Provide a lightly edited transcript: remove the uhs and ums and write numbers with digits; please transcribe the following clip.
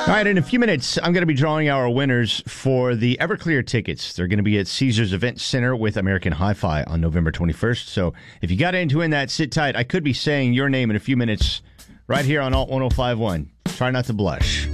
All right, in a few minutes, I'm going to be drawing our winners for the Everclear tickets. They're going to be at Caesars Event Center with American Hi-Fi on November 21st. So if you got into win that, sit tight. I could be saying your name in a few minutes right here on Alt 105.1. Try not to blush.